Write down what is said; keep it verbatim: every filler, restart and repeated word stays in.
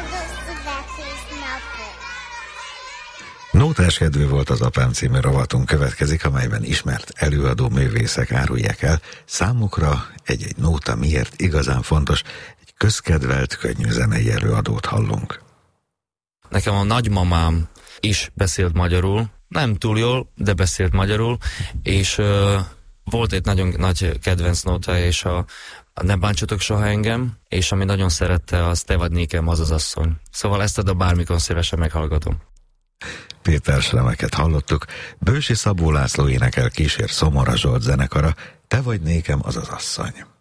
Nótáskedvű volt az apám című rovatunk következik, amelyben ismert előadó művészek árulják el számukra egy-egy nóta miért igazán fontos. Egy közkedvelt, könnyű zenei előadót hallunk. Nekem a nagymamám is beszélt magyarul, nem túl jól, de beszélt magyarul, és uh, volt egy nagyon nagy kedvenc nótája, és a, a Ne bántsatok soha engem, és ami nagyon szerette, az Te vagy nékem az az asszony. Szóval ezt a bármikor szívesen meghallgatom. Péter Slemeket hallottuk, Bősi Szabó László énekel kísér Szomora Zsolt zenekara, Te vagy nékem az az asszony.